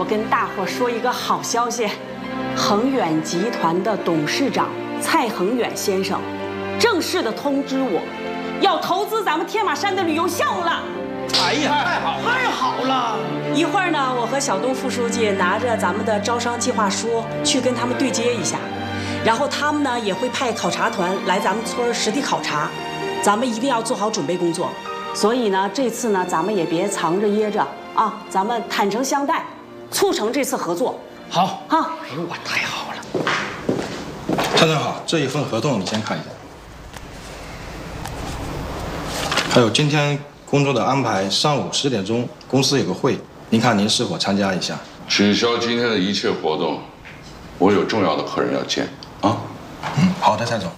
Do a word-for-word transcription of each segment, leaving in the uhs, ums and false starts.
我跟大伙说一个好消息，恒远集团的董事长蔡恒远先生正式的通知我，要投资咱们天马山的旅游项目了。 哎呀，太好，太好了！ 一会儿呢，我和小东副书记拿着咱们的招商计划书去跟他们对接一下，然后他们呢也会派考察团来咱们村实地考察，咱们一定要做好准备工作。所以呢，这次呢，咱们也别藏着掖着啊，咱们坦诚相待，促成这次合作。 好， 好。 哎呦，我太好了！ 蔡总好，这一份合同你先看一下。还有今天工作的安排，上午十点钟公司有个会，您看您是否参加一下？ 取消今天的一切活动，我有重要的客人要见啊。 嗯，好的，蔡总。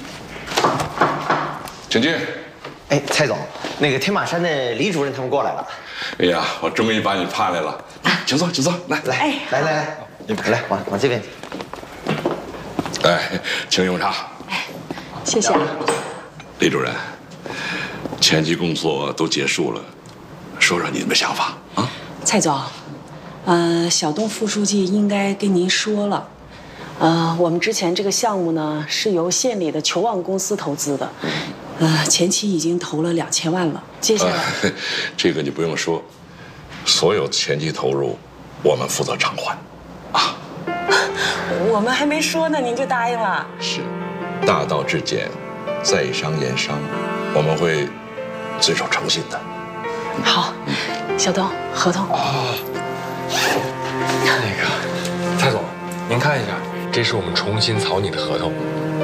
请进。 哎，蔡总，那个天马山的李主任他们过来了。 哎呀，我终于把你盼来了，请坐，请坐，来来， 哎， 来来来，来往往这边。 哎，请用茶。 哎，谢谢啊。 李主任，前期工作都结束了，说说你们的想法啊。 蔡总，呃，小东副书记应该跟您说了，呃，我们之前这个项目呢是由县里的球旺公司投资的。呃，前期已经投了两千万了，接下来、 呃，这个你不用说，所有前期投入我们负责偿还，啊。 我们还没说呢，您就答应了？ 是，大道至简，在商言商，我们会遵守诚信的。 好，小东，合同。 啊，那个，蔡总，您看一下，这是我们重新草拟的合同。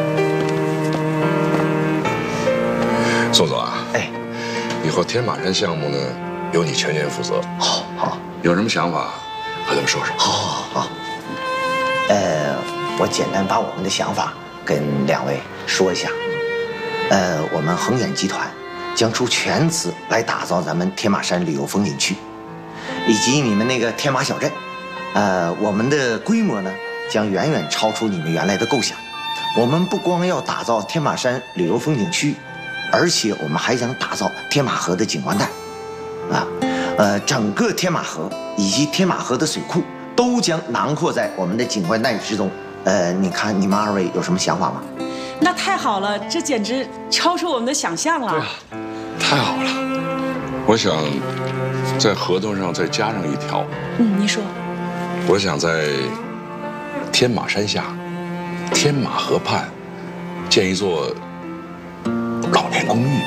宋总啊， 哎， 以后天马山项目呢，由你全权负责。 好，好， 有什么想法，和他们说说。 好，好，好。呃，我简单把我们的想法跟两位说一下。呃，我们恒远集团将出全资来打造咱们天马山旅游风景区，以及你们那个天马小镇。呃，我们的规模呢，将远远超出你们原来的构想。我们不光要打造天马山旅游风景区，而且我们还想打造天马河的景观带，啊，呃，整个天马河以及天马河的水库都将囊括在我们的景观带之中。呃，你看你们二位有什么想法吗？ 那太好了，这简直超出我们的想象了。 对啊，太好了。 我想在合同上再加上一条。 嗯，你说。 我想在天马山下、天马河畔建一座老年公寓。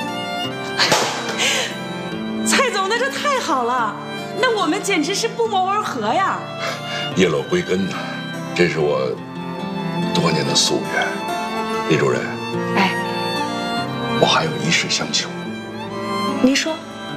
蔡总，那这太好了，那我们简直是不谋而合呀！ 叶落归根呐，这是我多年的夙愿。李主任， 哎， 我还有一事相求。 你说。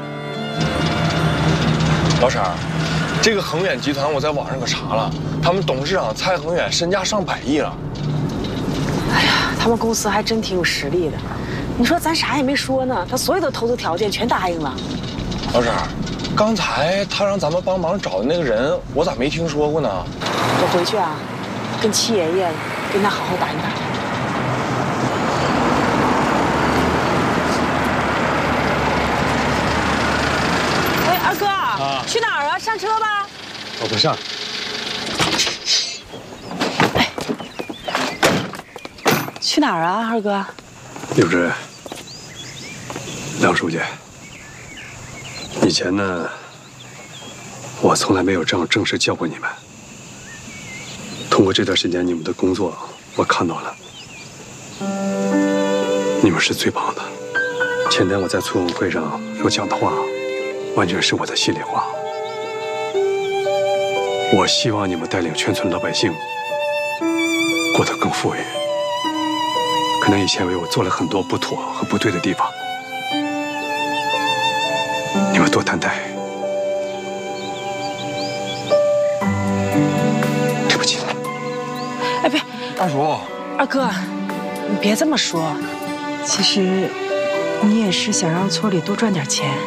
老婶儿，这个恒远集团我在网上可查了，他们董事长蔡恒远身价上百亿了。 哎呀，他们公司还真挺有实力的。你说咱啥也没说呢，他所有的投资条件全答应了。 老婶儿，刚才他让咱们帮忙找的那个人，我咋没听说过呢？ 我回去啊，跟七爷爷跟他好好打听打听。哎，二哥，啊，去哪儿啊？上车吧。 我不上。 哎，去哪儿啊，二哥？ 李主任，梁书记，以前呢，我从来没有这样正式叫过你们。通过这段时间你们的工作，我看到了，你们是最棒的。前天我在村委会上所讲的话，完全是我的心里话。我希望你们带领全村老百姓过得更富裕。可能以前为我做了很多不妥和不对的地方，你们多担待。对不起。 哎，别， 大叔， 二哥，你别这么说。其实，你也是想让村里多赚点钱。